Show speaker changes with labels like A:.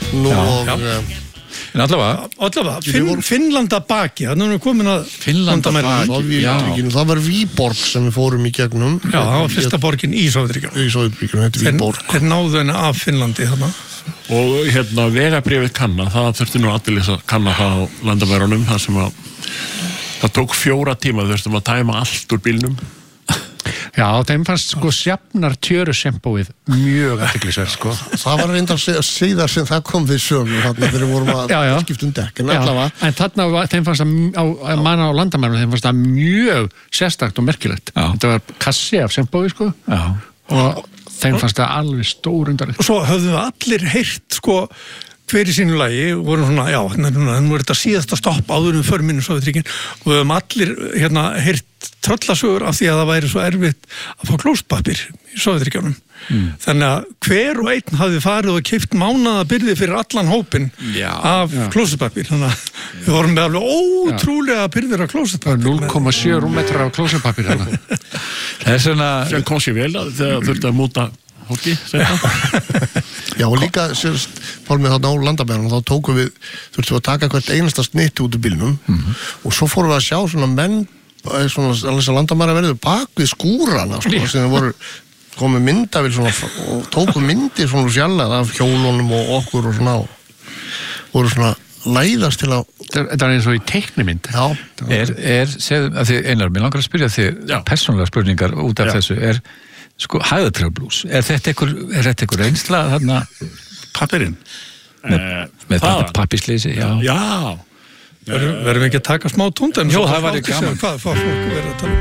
A: En allavega Finnland að baki, þannig að við komin að
B: Finnland að baki,
C: það var Viborg sem við fórum í gegnum.
A: Já, það var fyrsta borgin í Sovétríkjunum.
C: Í Sovétríkjunum, þetta er Viborg.
A: Þeir náðu henni af Finnlandi þarna.
D: Og vegabréfið kanna, það þurfti nú allir að kanna það á landamærunum, það sem að það tók 4 tíma, þurftum að tæma allt úr bílnum.
B: Já, þeim fannst sjafnar tjörusempóið mjög athyglisvert
C: Það var reyndar síðar sem það kom við sögum þarna þegar við vorum að skipta dekk en allavega.
B: En þarna þeim fannst að manna á landamærunum, þeim fannst það mjög sérstakt og merkilegt. Þetta var kassi af sempóið og þeim fannst það alveg stórundarlegt.
A: Og svo höfðum við allir heyrt hver í sínu lagi, vorum svona, nú er þetta síðasta stopp áður förminu Sovétríkin og við höfum allir heyrt tröllasögur af því að það væri svo erfitt að fá klósettpappír í Sovétríkjunum. Þannig að hver og einn hafði farið og keypt mánaðabirgði fyrir allan hópinn af klósettpappír. Þannig að við vorum með alveg ótrúlega birgðir af klósettpappír.
B: 0,7 rúmmetrar af klósettpappír.
A: Það er svona...
D: Sem kom sér vel að þegar þurfti að múta fólki,
C: Já, og líka fólmið þarna á landamærunum, þá þurftum við að taka hvert einasta snitti út úr bílnum og svo fórum við að sjá svona menn svona landamæraverðir bak við skúrana sem þeir voru komið myndavél og tóku myndir svona sjálfað af hjólunum og okkur og svona voru svona læðast til að
B: Þetta er eins og í teiknimynd.
C: Já.
A: Einar, mér langar að spyrja þig persónulega spurningar út af þessu hæðatrjáblús. Er þetta einhver reynsla þarna pappirinn? Með þetta pappisleysi, já.
D: Já.
A: Verðum við ekki að taka smá tónda?
B: Jó, það væri gaman.
A: Hvað fólk verður að tala?